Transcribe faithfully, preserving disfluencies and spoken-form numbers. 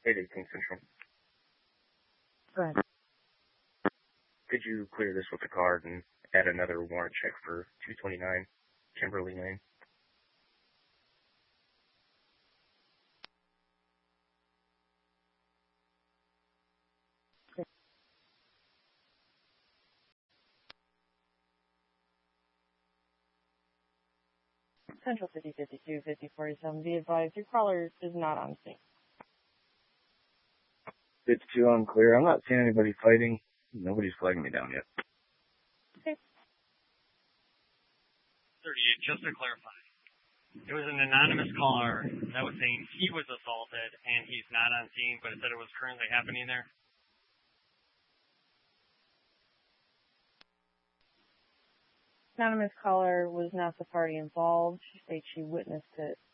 eight eighteen Central. Go ahead. Could you clear this with the card and add another warrant check for two twenty-nine Kimberly Lane? Central fifty fifty-two fifty forty-seven. Be advised, your caller is not on scene. fifty-two unclear. I'm not seeing anybody fighting. Nobody's flagging me down yet. Okay. thirty-eight, just to clarify, it was an anonymous caller that was saying he was assaulted and he's not on scene, but it said it was currently happening there. Anonymous caller was not the party involved. She states she witnessed it